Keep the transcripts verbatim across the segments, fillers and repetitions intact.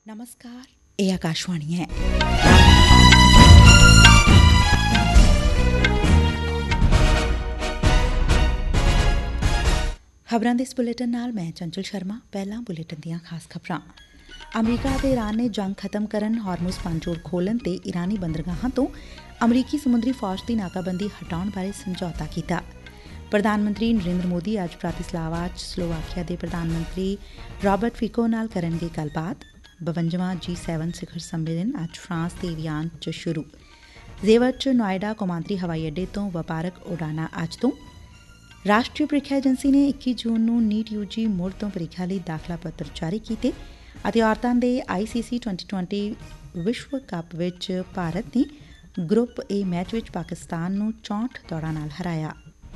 नमस्कार, ਇਹ ਆਕਾਸ਼ਵਾਣੀ ਹੈ। ਖਬਰਾਂ ਦੇ ਇਸ ਬੁਲੇਟਿਨ ਨਾਲ ਮੈਂ ਚੰਚਲ ਸ਼ਰਮਾ। ਪਹਿਲਾਂ ਬੁਲੇਟਿਨ ਦੀਆਂ ਖਾਸ ਖਬਰਾਂ। ਅਮਰੀਕਾ ਅਤੇ ਈਰਾਨ ਨੇ ਜੰਗ ਖਤਮ ਕਰਨ, ਹਾਰਮੁਜ਼ ਪੰਜੋੜ ਖੋਲ੍ਹਣ ਤੇ ਈਰਾਨੀ ਬੰਦਰਗਾਹਾਂ ਤੋਂ ਅਮਰੀਕੀ ਸਮੁੰਦਰੀ ਫੌਜ ਦੀ ਨਾਕਾਬੰਦੀ ਹਟਾਉਣ ਬਾਰੇ ਸਮਝੌਤਾ ਕੀਤਾ। ਪ੍ਰਧਾਨ ਮੰਤਰੀ ਨਰਿੰਦਰ ਮੋਦੀ ਅੱਜ ਬ੍ਰਾਤੀਸਲਾਵਾ ਚ ਸਲੋਵਾਕੀਆ ਦੇ ਪ੍ਰਧਾਨ ਮੰਤਰੀ ਰਾਬਰਟ ਫਿਕੋ ਨਾਲ ਕਰਨਗੇ ਗੱਲਬਾਤ। ਬਵੰਜਵਾਂ ਜੀ ਸੈਵਨ ਸਿਖਰ ਸੰਮੇਲਨ ਅੱਜ ਫਰਾਂਸ ਦੇ ਵਿਆਨ ਚ ਸ਼ੁਰੂ। ਜ਼ੇਵਰ ਚ ਨੋਇਡਾ ਕੌਮਾਂਤਰੀ ਹਵਾਈ ਅੱਡੇ ਤੋਂ ਵਪਾਰਕ ਉਡਾਨਾਂ ਅੱਜ ਤੋਂ। ਰਾਸ਼ਟਰੀ ਪ੍ਰੀਖਿਆ ਏਜੰਸੀ ਨੇ ਇੱਕੀ ਜੂਨ ਨੂੰ ਨੀਟ ਯੂ ਜੀ ਮੁੜ ਤੋਂ ਪ੍ਰੀਖਿਆ ਲਈ ਦਾਖਲਾ ਪੱਤਰ ਜਾਰੀ ਕੀਤੇ। ਅਤੇ ਔਰਤਾਂ ਦੇ ਆਈ ਸੀ ਸੀ ਟਵੈਂਟੀ ਟਵੈਂਟੀ ਵਿਸ਼ਵ ਕੱਪ ਵਿੱਚ ਭਾਰਤ ਨੇ ਗਰੁੱਪ ਏ ਮੈਚ ਵਿੱਚ ਪਾਕਿਸਤਾਨ ਨੂੰ ਚੌਂਹਠ ਦੌੜਾਂ ਨਾਲ ਹਰਾਇਆ।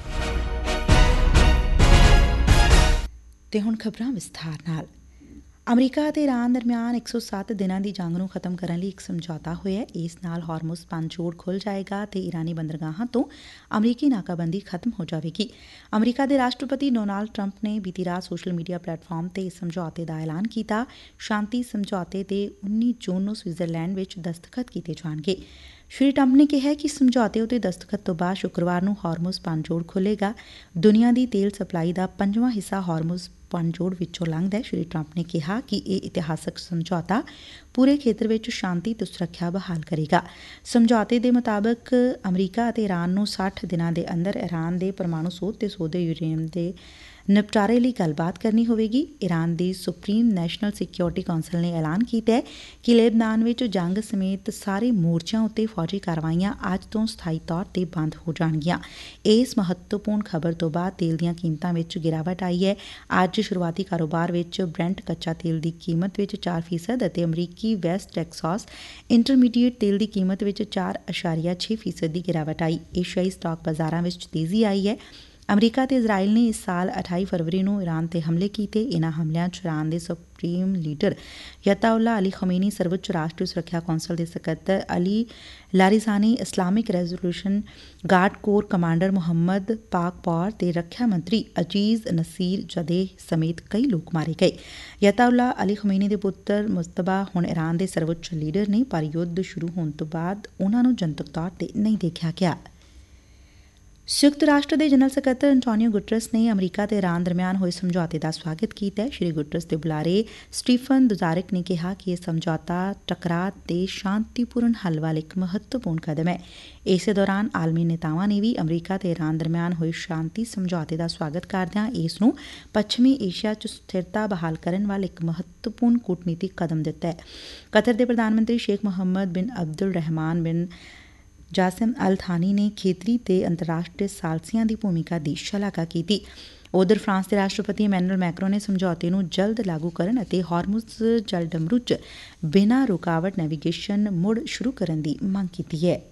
ਤੇ ਹੁਣ ਖਬਰਾਂ ਵਿਸਥਾਰ ਨਾਲ। ਅਮਰੀਕਾ ਅਤੇ ਈਰਾਨ ਦਰਮਿਆਨ ਇੱਕ ਸੌ ਸੱਤ ਦਿਨਾਂ ਦੀ ਜੰਗ ਨੂੰ ਖਤਮ ਕਰਨ ਲਈ ਇੱਕ ਸਮਝੌਤਾ ਹੋਇਐ। ਇਸ ਨਾਲ ਹਾਰਮੁਜ਼ ਪੰਜੋੜ ਖੁੱਲ੍ਹ ਜਾਏਗਾ ਤੇ ਈਰਾਨੀ ਬੰਦਰਗਾਹਾਂ ਤੋਂ ਅਮਰੀਕੀ ਨਾਕਾਬੰਦੀ ਖਤਮ ਹੋ ਜਾਵੇਗੀ। ਅਮਰੀਕਾ ਦੇ ਰਾਸ਼ਟਰਪਤੀ ਡੋਨਾਲਡ ਟਰੰਪ ਨੇ ਬੀਤੀ ਰਾਤ ਸੋਸ਼ਲ ਮੀਡੀਆ ਪਲੇਟਫਾਰਮ ਤੇ ਇਸ ਸਮਝੌਤੇ ਦਾ ਐਲਾਨ ਕੀਤਾ। ਸ਼ਾਂਤੀ ਸਮਝੌਤੇ ਤੇ ਉੱਨੀ ਜੂਨ ਨੂੰ ਸਵਿਟਜ਼ਰਲੈਂਡ ਵਿੱਚ ਦਸਤਖਤ ਕੀਤੇ ਜਾਣਗੇ। ਸ਼੍ਰੀ ਟਰੰਪ ਨੇ ਕਿਹਾ ਕਿ ਸਮਝੌਤੇ ਉੱਤੇ ਦਸਤਖਤ ਤੋਂ ਬਾਅਦ ਸ਼ੁੱਕਰਵਾਰ ਨੂੰ ਹਾਰਮੁਜ਼ ਪੰਜੋੜ ਖੁੱਲ੍ਹੇਗਾ। ਦੁਨੀਆਂ ਦੀ ਤੇਲ ਸਪਲਾਈ ਦਾ ਪੰਜਵਾਂ ਹਿੱਸਾ ਹਾਰਮੁਜ਼ ਪੰਜੋੜ ਵਿੱਚੋਂ ਲੰਘਦੈ। ਸ਼੍ਰੀ ਟਰੰਪ ਨੇ ਕਿਹਾ ਕਿ ਇਹ ਇਤਿਹਾਸਕ ਸਮਝੌਤਾ ਪੂਰੇ ਖੇਤਰ ਵਿੱਚ ਸ਼ਾਂਤੀ ਤੇ ਸੁਰੱਖਿਆ ਬਹਾਲ ਕਰੇਗਾ। ਸਮਝੌਤੇ ਦੇ ਮੁਤਾਬਕ ਅਮਰੀਕਾ ਅਤੇ ਈਰਾਨ ਨੂੰ ਸੱਠ ਦਿਨਾਂ ਦੇ ਅੰਦਰ ਈਰਾਨ ਦੇ ਪਰਮਾਣੂ ਸੋਧ ਤੇ ਸੋਧੇ ਯੂਰੇਨੀਅਮ ਦੇ ਨਿਪਟਾਰੇ ਲਈ ਗੱਲਬਾਤ ਕਰਨੀ ਹੋਵੇਗੀ। ਈਰਾਨ ਦੀ ਸੁਪਰੀਮ ਨੈਸ਼ਨਲ ਸਿਕਿਉਰਿਟੀ ਕੌਂਸਲ ਨੇ ਐਲਾਨ ਕੀਤੈ ਕਿ ਲੇਬਨਾਨ ਵਿੱਚ ਜੰਗ ਸਮੇਤ ਸਾਰੇ ਮੋਰਚਿਆਂ ਉੱਤੇ ਫੌਜੀ ਕਾਰਵਾਈਆਂ ਅੱਜ ਤੋਂ ਸਥਾਈ ਤੌਰ ਤੇ ਬੰਦ ਹੋ ਜਾਣਗੀਆਂ। ਇਸ ਮਹੱਤਵਪੂਰਨ ਖਬਰ ਤੋਂ ਬਾਅਦ ਤੇਲ ਦੀਆਂ ਕੀਮਤਾਂ ਵਿੱਚ ਗਿਰਾਵਟ ਆਈ ਹੈ। ਅੱਜ ਸ਼ੁਰੂਆਤੀ ਕਾਰੋਬਾਰ ਵਿੱਚ ਬ੍ਰੈਂਟ ਕੱਚਾ ਤੇਲ ਦੀ ਕੀਮਤ ਵਿੱਚ ਚਾਰ ਫੀਸਦ ਅਤੇ ਅਮਰੀਕੀ ਵੈਸਟ ਟੈਕਸਾਸ ਇੰਟਰਮੀਡੀਏਟ ਤੇਲ ਦੀ ਕੀਮਤ ਵਿੱਚ ਚਾਰ ਅਸ਼ਾਰੀਆ ਛੇ ਫੀਸਦ ਦੀ ਗਿਰਾਵਟ ਆਈ। ਏਸ਼ੀਆਈ ਸਟਾਕ ਬਾਜ਼ਾਰਾਂ ਵਿੱਚ ਤੇਜ਼ੀ ਆਈ ਹੈ। ਅਮਰੀਕਾ ਤੇ ਇਜ਼ਰਾਈਲ ਨੇ ਇਸ ਸਾਲ ਅਠਾਈ ਫਰਵਰੀ ਨੂੰ ਈਰਾਨ ਤੇ ਹਮਲੇ ਕੀਤੇ। ਇਨ੍ਹਾਂ ਹਮਲਿਆਂ ਚ ਈਰਾਨ ਦੇ ਸੁਪਰੀਮ ਲੀਡਰ ਯਤਾਉਲਾ ਅਲੀ ਖਮੇਨੀ, ਸਰਵਉੱਚ ਰਾਸ਼ਟਰੀ ਸੁਰੱਖਿਆ ਕੌਂਸਲ ਦੇ ਸਕੱਤਰ Ali ਲਾਰੀਜ਼ਾਨੀ, Islamic resolution guard corps commander Muhammad ਪਾਕਪੌਰ ਤੇ ਰੱਖਿਆ ਮੰਤਰੀ ਅਜ਼ੀਜ਼ ਨਸੀਰ ਜਦੇਹ ਸਮੇਤ ਕਈ ਲੋਕ ਮਾਰੇ ਗਏ। ਯਤਾਉਲਾ ਅਲੀ ਖਮੇਨੀ ਦੇ ਪੁੱਤਰ ਮੁਜਤਬਾ ਹੁਣ ਈਰਾਨ ਦੇ ਸਰਵਉੱਚ ਲੀਡਰ ਨੇ, ਪਰ ਯੁੱਧ ਸ਼ੁਰੂ ਹੋਣ ਤੋਂ ਬਾਅਦ ਉਨ੍ਹਾਂ ਨੂੰ ਜਨਤਕ ਤੌਰ ਤੇ ਨਹੀਂ ਦੇਖਿਆ ਗਿਆ। ਸੰਯੁਕਤ ਰਾਸ਼ਟਰ ਦੇ ਜਨਰਲ ਸਕੱਤਰ ਅੰਟੋਨੀਓ ਗੁਟਰਸ ਨੇ ਅਮਰੀਕਾ ਤੇ ਈਰਾਨ ਦਰਮਿਆਨ ਹੋਏ ਸਮਝੌਤੇ ਦਾ ਸਵਾਗਤ ਕੀਤੈ। ਸ਼੍ਰੀ ਗੁਟਰਸ ਦੇ ਬੁਲਾਰੇ ਸਟੀਫਨ ਦੁਜ਼ਾਰਿਕ ਨੇ ਕਿਹਾ ਕਿ ਇਹ ਸਮਝੌਤਾ ਟਕਰਾਅ ਦੇ ਸ਼ਾਂਤੀਪੂਰਨ ਹੱਲ ਵੱਲ ਇੱਕ ਮਹੱਤਵਪੂਰਨ ਕਦਮ ਹੈ। ਇਸੇ ਦੌਰਾਨ ਆਲਮੀ ਨੇਤਾਵਾਂ ਨੇ ਵੀ ਅਮਰੀਕਾ ਤੇ ਈਰਾਨ ਦਰਮਿਆਨ ਹੋਏ ਸ਼ਾਂਤੀ ਸਮਝੌਤੇ ਦਾ ਸਵਾਗਤ ਕਰਦਿਆਂ ਇਸ ਨੂੰ ਪੱਛਮੀ ਏਸ਼ੀਆ ਚ ਸਥਿਰਤਾ ਬਹਾਲ ਕਰਨ ਵੱਲ ਇੱਕ ਮਹੱਤਵਪੂਰਨ ਕੂਟਨੀਤਿਕ ਕਦਮ ਦਿੱਤੈ। ਕਤਰ ਦੇ ਪ੍ਰਧਾਨ ਮੰਤਰੀ ਸ਼ੇਖ ਮੁਹੰਮਦ ਬਿਨ ਅਬਦੁਲ ਰਹਿਮਾਨ ਬਿਨ ਜਾਸਿਮ ਅਲ ਥਾਨੀ ਨੇ ਖੇਤਰੀ ਤੇ ਅੰਤਰਰਾਸ਼ਟਰੀ ਸਾਲਸੀਆਂ ਦੀ ਭੂਮਿਕਾ ਦੀ ਸ਼ਲਾਘਾ ਕੀਤੀ। ਉਧਰ ਫਰਾਂਸ ਦੇ ਰਾਸ਼ਟਰਪਤੀ ਇਮੈਨੂਅਲ ਮੈਕਰੋਂ ਨੇ ਸਮਝੌਤੇ ਨੂੰ ਜਲਦ ਲਾਗੂ ਕਰਨ ਅਤੇ ਹਾਰਮੁਜ਼ ਜਲਡਮਰੂ ਚ ਬਿਨਾਂ ਰੁਕਾਵਟ ਨੈਵੀਗੇਸ਼ਨ ਮੁੜ ਸ਼ੁਰੂ ਕਰਨ ਦੀ ਮੰਗ ਕੀਤੀ ਹੈ।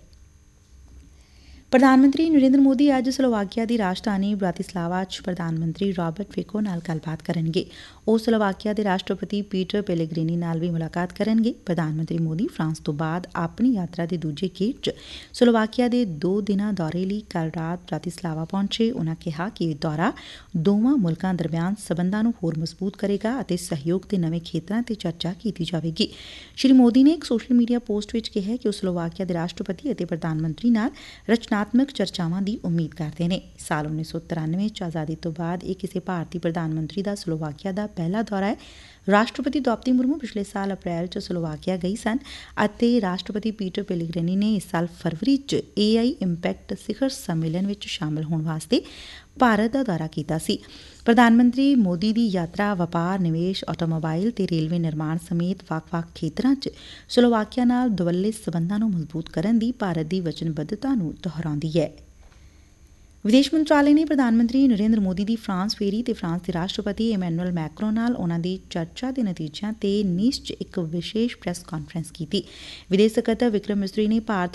ਪ੍ਰਧਾਨ ਮੰਤਰੀ ਨਰਿੰਦਰ ਮੋਦੀ ਅੱਜ ਸਲੋਵਾਕੀਆ ਦੀ ਰਾਜਧਾਨੀ ਬ੍ਰਾਤੀਸਲਾਵਾ ਚ ਪ੍ਰਧਾਨ ਮੰਤਰੀ ਰਾਬਰਟ ਫਿਕੋ ਨਾਲ ਗੱਲਬਾਤ ਕਰਨਗੇ। ਉਹ ਸਲੋਵਾਕੀਆ ਦੇ ਰਾਸ਼ਟਰਪਤੀ ਪੀਟਰ ਪੈਲੇਗ੍ਰੀਨੀ ਨਾਲ ਵੀ ਮੁਲਾਕਾਤ ਕਰਨਗੇ। ਪ੍ਰਧਾਨ ਮੰਤਰੀ ਮੋਦੀ ਫਰਾਂਸ ਤੋਂ ਬਾਅਦ ਆਪਣੀ ਯਾਤਰਾ ਦੇ ਦੂਜੇ ਗੇੜ ਚ ਸਲੋਵਾਕੀਆ ਦੇ ਦੋ ਦਿਨਾਂ ਦੌਰੇ ਲਈ ਕੱਲ੍ਹ ਰਾਤ ਬ੍ਰਾਤੀਸਲਾਵਾ ਪਹੁੰਚੇ। ਉਨ੍ਹਾਂ ਕਿਹਾ ਕਿ ਇਹ ਦੌਰਾ ਦੋਵਾਂ ਮੁਲਕਾਂ ਦਰਮਿਆਨ ਸਬੰਧਾਂ ਨੂੰ ਹੋਰ ਮਜ਼ਬੂਤ ਕਰੇਗਾ ਅਤੇ ਸਹਿਯੋਗ ਦੇ ਨਵੇਂ ਖੇਤਰਾਂ ਤੇ ਚਰਚਾ ਕੀਤੀ ਜਾਵੇਗੀ। ਸ਼੍ਰੀ ਮੋਦੀ ਨੇ ਇੱਕ ਸੋਸ਼ਲ ਮੀਡੀਆ ਪੋਸਟ ਵਿੱਚ ਕਿਹਾ ਕਿ ਉਹ ਸਲੋਵਾਕੀਆ ਦੇ ਰਾਸ਼ਟਰਪਤੀ ਅਤੇ ਪ੍ਰਧਾਨ ਮੰਤਰੀ ਨਾਲ ਰਚਨਾਤਮਕ ਚਰਚਾਵਾਂ ਦੀ ਉਮੀਦ ਕਰਦੇ ਨੇ। ਸਾਲ ਉੱਨੀ ਸੌ ਤਰਾਨਵੇਂ ਚ ਆਜ਼ਾਦੀ ਤੋਂ ਬਾਅਦ ਇਹ ਕਿਸੇ ਭਾਰਤੀ ਪ੍ਰਧਾਨ ਮੰਤਰੀ ਦਾ ਸਲੋਵਾਕੀਆ ਦਾ ਪਹਿਲਾ ਦੌਰਾ ਹੈ। ਰਾਸ਼ਟਰਪਤੀ ਦ੍ਰੌਪਦੀ ਮੁਰਮੂ ਪਿਛਲੇ ਸਾਲ ਅਪ੍ਰੈਲ ਚ ਸਲੋਵਾਕੀਆ ਗਈ ਸਨ ਅਤੇ ਰਾਸ਼ਟਰਪਤੀ ਪੀਟਰ ਪੈਲੇਗ੍ਰੀਨੀ ਨੇ ਇਸ ਸਾਲ ਫਰਵਰੀ ਚ ਏ ਆਈ ਇੰਪੈਕਟ ਸਿਖਰ ਸੰਮੇਲਨ ਵਿੱਚ ਸ਼ਾਮਲ ਹੋਣ ਵਾਸਤੇ ਭਾਰਤ ਦਾ ਦੌਰਾ ਕੀਤਾ ਸੀ। ਪ੍ਰਧਾਨ ਮੰਤਰੀ ਮੋਦੀ ਦੀ ਯਾਤਰਾ ਵਪਾਰ, ਨਿਵੇਸ਼, ਆਟੋਮੋਬਾਈਲ ਤੇ ਰੇਲਵੇ ਨਿਰਮਾਣ ਸਮੇਤ ਵੱਖ-ਵੱਖ ਖੇਤਰਾਂ ਚ ਸਲੋਵਾਕੀਆ ਨਾਲ ਦੁਵੱਲੇ ਸਬੰਧਾਂ ਨੂੰ ਮਜ਼ਬੂਤ ਕਰਨ ਦੀ ਭਾਰਤ ਦੀ ਵਚਨਬੱਧਤਾ ਨੂੰ ਦੁਹਰਾਉਂਦੀ ਹੈ। ਵਿਦੇਸ਼ ਮੰਤਰਾਲੇ ਨੇ ਪ੍ਰਧਾਨ ਮੰਤਰੀ ਨਰਿੰਦਰ ਮੋਦੀ ਦੀ ਫਰਾਂਸ ਫੇਰੀ ਤੇ ਫਰਾਂਸ ਦੇ ਰਾਸ਼ਟਰਪਤੀ ਇਮੈਨੂਅਲ ਮੈਕਰੋਂ ਨਾਲ ਉਨ੍ਹਾਂ ਦੀ ਚਰਚਾ ਦੇ ਨਤੀਜਿਆਂ ਤੇ ਨੀਸ ਚ ਇੱਕ ਵਿਸ਼ੇਸ਼ ਪ੍ਰੈਸ ਕਾਨਫਰੰਸ ਕੀਤੀ। ਵਿਦੇਸ਼ ਸਕੱਤਰ ਵਿਕਰਮ ਮਿਸਰੀ ਨੇ ਭਾਰਤ